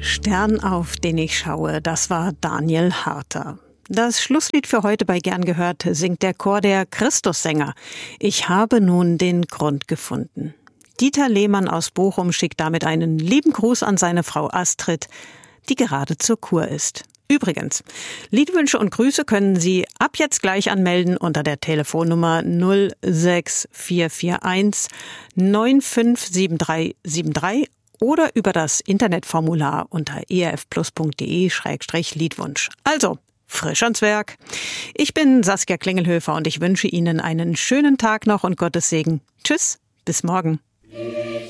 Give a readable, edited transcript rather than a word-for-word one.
Stern, auf den ich schaue, das war Daniel Harter. Das Schlusslied für heute bei Gern gehört singt der Chor der Christussänger. Ich habe nun den Grund gefunden. Dieter Lehmann aus Bochum schickt damit einen lieben Gruß an seine Frau Astrid, die gerade zur Kur ist. Übrigens, Liedwünsche und Grüße können Sie ab jetzt gleich anmelden unter der Telefonnummer 06441 957373 oder über das Internetformular unter erfplus.de/Liedwunsch. Also, frisch ans Werk. Ich bin Saskia Klingelhöfer und ich wünsche Ihnen einen schönen Tag noch und Gottes Segen. Tschüss, bis morgen.